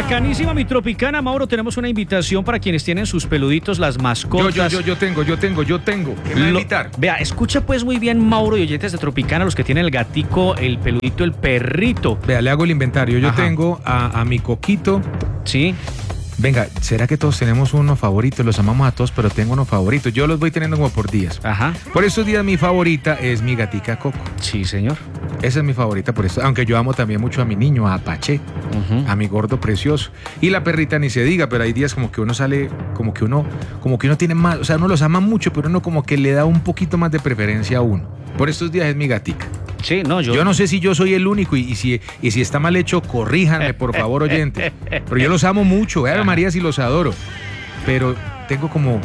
Bacanísima mi Tropicana, Mauro. Tenemos una invitación para quienes tienen sus peluditos, las mascotas. Yo tengo. ¿Qué me va a invitar? Vea, escucha pues muy bien, Mauro y oyentes de Tropicana, los que tienen el gatico, el peludito, el perrito. Vea, le hago el inventario. Yo tengo a mi Coquito. Sí. Venga, ¿será que todos tenemos unos favoritos? Los amamos a todos, pero tengo unos favoritos. Yo los voy teniendo como por días. Ajá. Por estos días mi favorita es mi gatica Coco. Sí, señor. Esa es mi favorita por eso. Aunque yo amo también mucho a mi niño, a Apache, a mi gordo precioso. Y la perrita ni se diga, pero hay días como que uno sale, como que uno tiene más, o sea, uno los ama mucho, pero uno como que le da un poquito más de preferencia a uno. Por estos días es mi gatica. Sí, no, Yo no sé si yo soy el único y si está mal hecho, corríjanme, por favor, oyentes. Pero yo los amo mucho, María, sí los adoro. Pero tengo como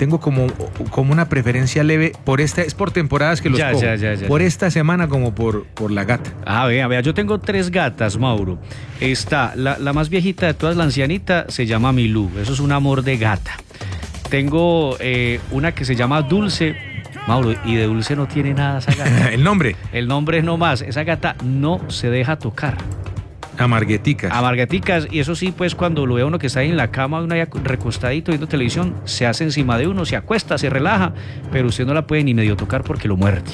una preferencia leve por es por temporadas que los cojo. Ya. Por esta semana como por la gata. Vea, yo tengo 3 gatas, Mauro. Está la más viejita de todas, la ancianita, se llama Milú. Eso es un amor de gata. Tengo una que se llama Dulce. Mauro, y de dulce no tiene nada esa gata. ¿El nombre? El nombre es nomás. Esa gata no se deja tocar. Amargueticas, y eso sí, pues cuando lo ve uno que está ahí en la cama, uno ahí recostadito viendo televisión, se hace encima de uno, se acuesta, se relaja, pero usted no la puede ni medio tocar porque lo muerde.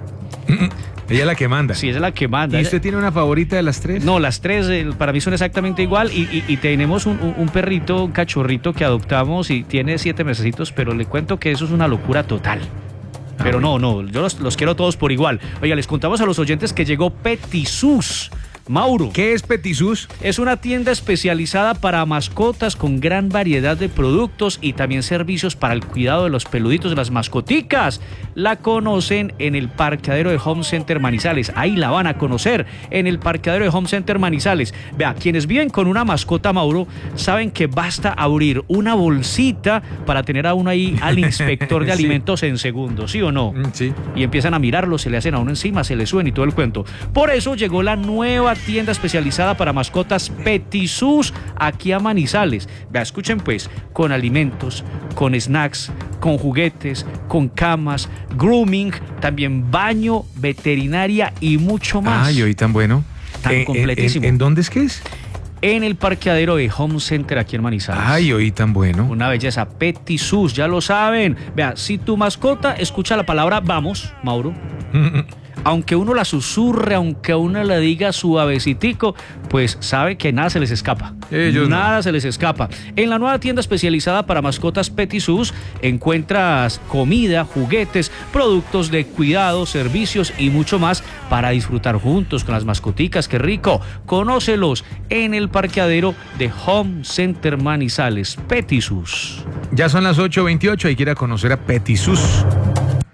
Ella es la que manda. Sí, ella es la que manda. ¿Y usted tiene una favorita de las 3? No, las 3 para mí son exactamente igual y tenemos un perrito, un cachorrito que adoptamos y tiene 7 mesecitos, pero le cuento que eso es una locura total. Pero no, yo los quiero todos por igual. Oiga, les contamos a los oyentes que llegó Petisus. Mauro. ¿Qué es Petisus? Es una tienda especializada para mascotas con gran variedad de productos y también servicios para el cuidado de los peluditos de las mascoticas. La conocen en el parqueadero de Home Center Manizales. Ahí la van a conocer en el parqueadero de Home Center Manizales. Vea, quienes viven con una mascota, Mauro, saben que basta abrir una bolsita para tener a uno ahí al inspector de alimentos en segundos, ¿sí o no? Sí. Y empiezan a mirarlo, se le hacen a uno encima, se le suben y todo el cuento. Por eso llegó la nueva tienda especializada para mascotas Petisus aquí a Manizales. Vea, escuchen pues, con alimentos, con snacks, con juguetes, con camas, grooming, también baño, veterinaria y mucho más. Ay, hoy tan bueno. Tan completísimo. ¿En dónde es que es? En el parqueadero de Home Center aquí en Manizales. Ay, hoy tan bueno. Una belleza, Petisus, ya lo saben. Vea, si tu mascota escucha la palabra vamos, Mauro, aunque uno la susurre, aunque uno le diga suavecitico, pues sabe que nada se les escapa. Nada se les escapa. En la nueva tienda especializada para mascotas Petisus encuentras comida, juguetes, productos de cuidado, servicios y mucho más para disfrutar juntos con las mascoticas. ¡Qué rico! Conócelos en el parqueadero de Home Center Manizales. Petisus. Ya son las 8:28 y quiera conocer a Petisus.